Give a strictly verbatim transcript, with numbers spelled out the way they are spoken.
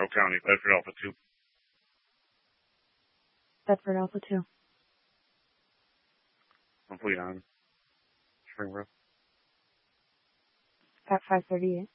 Monroe County, Bedford Alpha two. Bedford Alpha two. Complete on Springboro. At five thirty-eight.